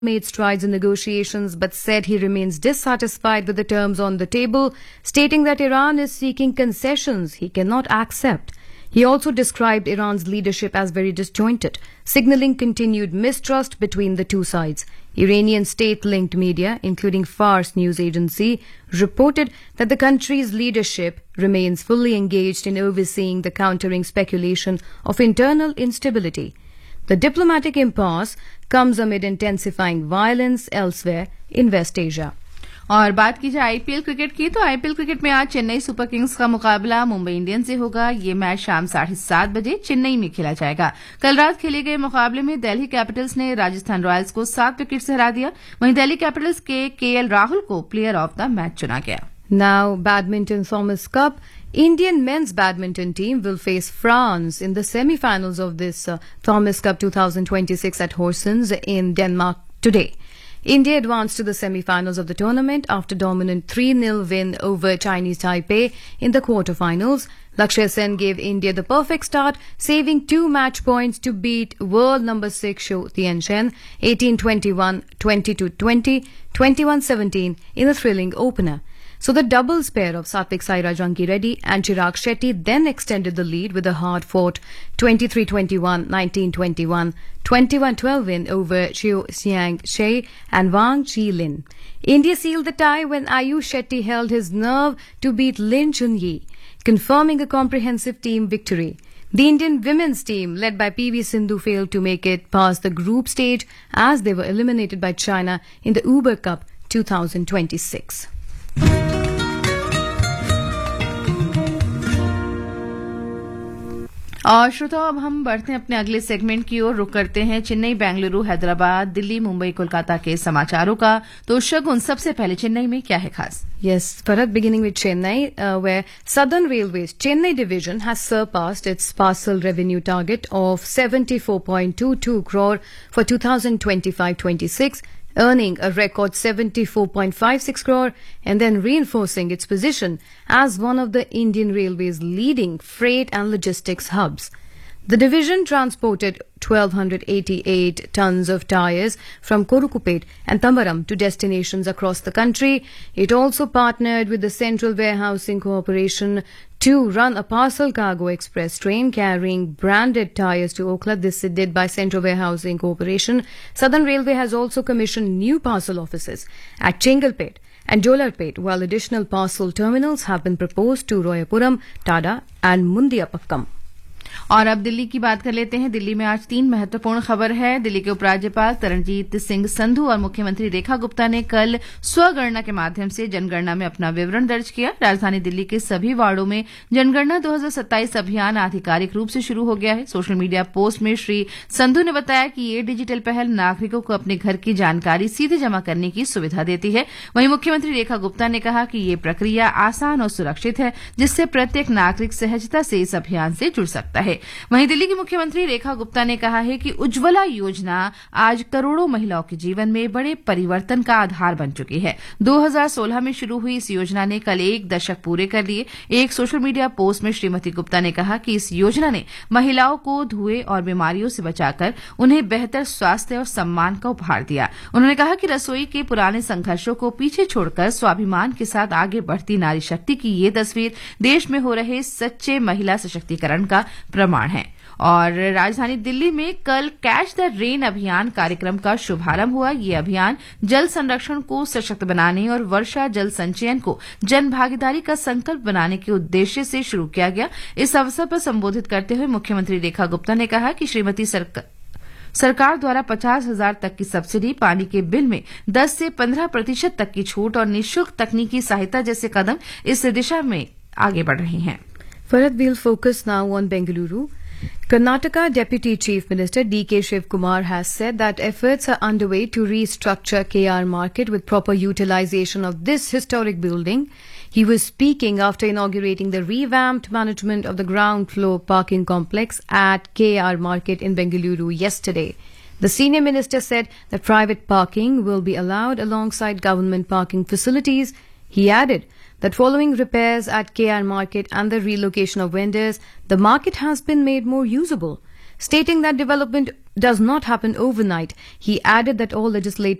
made strides in negotiations but said he remains dissatisfied with the terms on the table, stating that Iran is seeking concessions he cannot accept. He also described Iran's leadership as very disjointed, signaling continued mistrust between the two sides. Iranian state-linked media, including Fars news agency, reported that the country's leadership remains fully engaged in overseeing the countering speculation of internal instability. The diplomatic impasse comes amid intensifying violence elsewhere in West Asia. और बात की जाए IPL cricket की तो IPL cricket में आज Chennai super Kings का मुकाबला मुंबई इंडियंस से होगा। ये मैच शाम 7:30 बजे चेन्नई में खेला जाएगा। कल रात खेले गए मुकाबले में दिल्ली कैपिटल्स ने राजस्थान रॉयल्स को 7 विकेट से हरा दिया। वहीं दिल्ली कैपिटल्स के केएल राहुल को प्लेयर ऑफ द मैच चुना गया। Now, Badminton Thomas Cup. Indian men's badminton team will face France in the semi-finals of this Thomas Cup 2026 at Horsens in Denmark today. India advanced to the semi-finals of the tournament after dominant 3-0 win over Chinese Taipei in the quarter-finals. Lakshya Sen gave India the perfect start, saving 2 match points to beat world number 6 Zhou Tianzhen 18-21, 22-20, 21-17 in a thrilling opener. So the doubles pair of Satvik Sairaj Ranki Reddy and Chirag Shetty then extended the lead with a hard-fought 23-21, 19-21, 21-12 win over Xiu Xiang Shei and Wang Qilin. India sealed the tie when Ayush Shetty held his nerve to beat Lin Chunyi, confirming a comprehensive team victory. The Indian women's team, led by PV Sindhu, failed to make it past the group stage as they were eliminated by China in the Uber Cup 2026. और श्रोताओ, अब हम बढ़ते हैं अपने अगले segment की ओर। रुक करते हैं चेन्नई, बेंगलुरु, हैदराबाद, दिल्ली, मुंबई, कोलकाता के समाचारों का। तो शगुन, सबसे पहले चेन्नई में क्या है खास? Yes, Farhad, beginning with Chennai, where Southern Railways Chennai division has surpassed its parcel revenue target of 74.22 crore for 2025-26, earning a record 74.56 crore and then reinforcing its position as one of the Indian Railways' leading freight and logistics hubs. The division transported 1,288 tons of tyres from Korukupet and Tambaram to destinations across the country. It also partnered with the Central Warehousing Corporation to run a parcel cargo express train carrying branded tyres to Okhla. This is did by Central Warehousing Corporation. Southern Railway has also commissioned new parcel offices at Chengalpet and Jolarpet, while additional parcel terminals have been proposed to Royapuram, Tada and Mundiapakkam. और अब दिल्ली की बात कर लेते हैं। दिल्ली में आज 3 महत्वपूर्ण खबर है। दिल्ली के उपराज्यपाल तरनजीत सिंह संधू और मुख्यमंत्री रेखा गुप्ता ने कल स्वगणना के माध्यम से जनगणना में अपना विवरण दर्ज किया। राजधानी दिल्ली के सभी वार्डों में जनगणना 2027 अभियान आधिकारिक रूप से शुरू हो गया है। सोशल मीडिया पोस्ट में श्री संधू ने बताया कि ये डिजिटल पहल नागरिकों को अपने घर की जानकारी सीधे जमा करने की सुविधा देती है। वहीं मुख्यमंत्री रेखा गुप्ता ने कहा कि ये प्रक्रिया आसान और सुरक्षित है, जिससे प्रत्येक नागरिक सहजता से इस अभियान से जुड़ सकता है। वहीं दिल्ली की मुख्यमंत्री रेखा गुप्ता ने कहा है कि उज्ज्वला योजना आज करोड़ों महिलाओं के जीवन में बड़े परिवर्तन का आधार बन चुकी है। 2016 में शुरू हुई इस योजना ने कल 1 दशक पूरे कर लिए। एक सोशल मीडिया पोस्ट में श्रीमती गुप्ता ने कहा कि इस योजना ने महिलाओं को धुएं और बीमारियों से बचाकर उन्हें बेहतर स्वास्थ्य और सम्मान का उपहार दिया। उन्होंने कहा कि रसोई के पुराने संघर्षों को पीछे छोड़कर स्वाभिमान के साथ आगे बढ़ती नारी शक्ति की ये तस्वीर देश में हो रहे सच्चे महिला सशक्तिकरण का प्रमाण है। और राजधानी दिल्ली में कल कैच द रेन अभियान कार्यक्रम का शुभारंभ हुआ। ये अभियान जल संरक्षण को सशक्त बनाने और वर्षा जल संचयन को जन भागीदारी का संकल्प बनाने के उद्देश्य से शुरू किया गया। इस अवसर पर संबोधित करते हुए मुख्यमंत्री रेखा गुप्ता ने कहा कि श्रीमती सरकार द्वारा 50,000 तक की सब्सिडी, पानी के बिल में 10 से 15% तक की छूट और निःशुल्क तकनीकी सहायता जैसे कदम इस दिशा में आगे बढ़ रहे हैं। Farhad, we'll focus now on Bengaluru. Karnataka Deputy Chief Minister D.K. Shivkumar has said that efforts are underway to restructure KR Market with proper utilization of this historic building. He was speaking after inaugurating the revamped management of the ground floor parking complex at KR Market in Bengaluru yesterday. The senior minister said that private parking will be allowed alongside government parking facilities. He added that following repairs at KR Market and the relocation of vendors, the market has been made more usable. Stating that development does not happen overnight, he added that all legislators